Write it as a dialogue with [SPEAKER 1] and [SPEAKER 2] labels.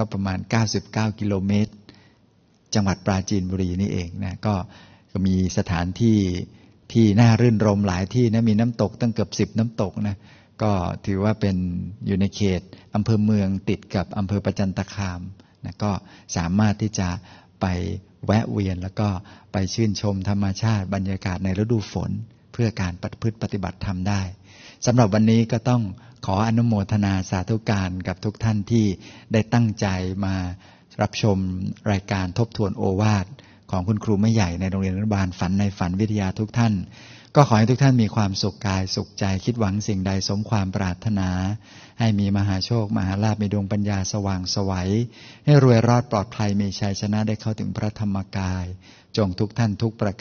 [SPEAKER 1] ประมาณ99กิโลเมตรจังหวัดปราจีนบุรีนี่เองนะก็มีสถานที่ที่น่ารื่นรมหลายที่นะมีน้ำตกตั้งเกือบ10น้ำตกนะก็ถือว่าเป็นอยู่ในเขตอำเภอเมืองติดกับอำเภอประจันตคามนะก็สามารถที่จะไปแวะเวียนแล้วก็ไปชื่นชมธรรมชาติบรรยากาศในฤดูฝนเพื่อการปฏิบัติธรรมได้สำหรับวันนี้ก็ต้องขออนุโมทนาสาธุการกับทุกท่านที่ได้ตั้งใจมารับชมรายการทบทวนโอวาทของคุณครูไม่ใหญ่ในโรงเรียนอนุบาลฝันในฝันวิทยาทุกท่านก็ขอให้ทุกท่านมีความสุขกายสุขใจคิดหวังสิ่งใดสมความปรารถนาให้มีมหาโชคมหาลาภมีดวงปัญญาสว่างไสวให้รวยรอดปลอดภัยมีชัยชนะได้เข้าถึงพระธรรมกายจงทุกท่านทุกประการ